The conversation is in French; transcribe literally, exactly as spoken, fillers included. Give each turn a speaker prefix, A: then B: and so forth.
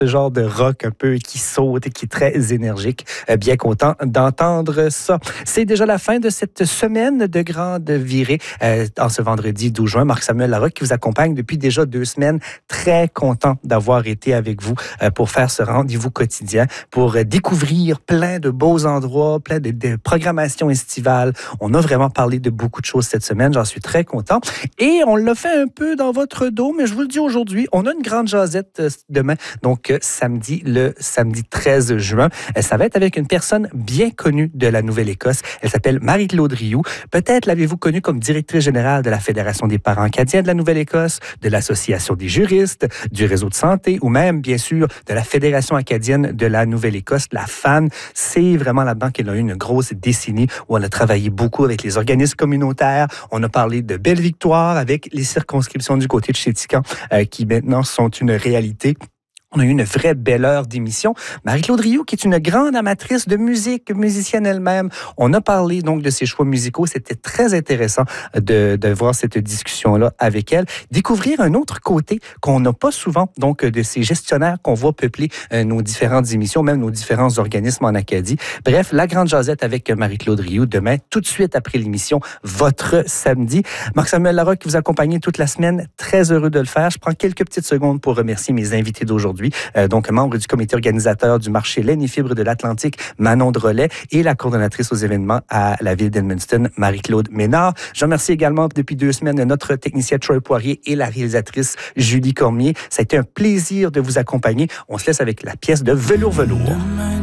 A: Ce genre de rock un peu qui saute et qui est très énergique. Euh, bien content d'entendre ça. C'est déjà la fin de cette semaine de grande virée euh, en ce vendredi douze juin. Marc-Samuel Larocque qui vous accompagne depuis déjà deux semaines. Très content d'avoir été avec vous euh, pour faire ce rendez-vous quotidien, pour euh, découvrir plein de beaux endroits, plein de, de programmations estivales. On a vraiment parlé de beaucoup de choses cette semaine. J'en suis très content. Et on l'a fait un peu dans votre dos, mais je vous le dis aujourd'hui, on a une grande jasette euh, demain. Donc, samedi, le samedi treize juin. Ça va être avec une personne bien connue de la Nouvelle-Écosse. Elle s'appelle Marie-Claude Rioux. Peut-être l'avez-vous connue comme directrice générale de la Fédération des parents acadiens de la Nouvelle-Écosse, de l'Association des juristes, du réseau de santé ou même, bien sûr, de la Fédération acadienne de la Nouvelle-Écosse, la F A N. C'est vraiment là-dedans qu'elle a eu une grosse décennie où on a travaillé beaucoup avec les organismes communautaires. On a parlé de belles victoires avec les circonscriptions du côté de Chéticamp euh, qui maintenant sont une réalité. On a eu une vraie belle heure d'émission. Marie-Claude Rioux, qui est une grande amatrice de musique, musicienne elle-même. On a parlé donc de ses choix musicaux. C'était très intéressant de, de voir cette discussion-là avec elle. Découvrir un autre côté qu'on n'a pas souvent, donc de ces gestionnaires qu'on voit peupler euh, nos différentes émissions, même nos différents organismes en Acadie. Bref, la grande jasette avec Marie-Claude Rioux demain, tout de suite après l'émission, votre samedi. Marc-Samuel Larocque qui vous accompagne toute la semaine. Très heureux de le faire. Je prends quelques petites secondes pour remercier mes invités d'aujourd'hui. Euh, donc, membre du comité organisateur du marché laine et fibres de l'Atlantique, Manon Drolet, et la coordonnatrice aux événements à la ville d'Edmundston, Marie-Claude Ménard. Je remercie également depuis deux semaines notre technicien Troy Poirier et la réalisatrice Julie Cormier. Ça a été un plaisir de vous accompagner. On se laisse avec la pièce de Velours Velours.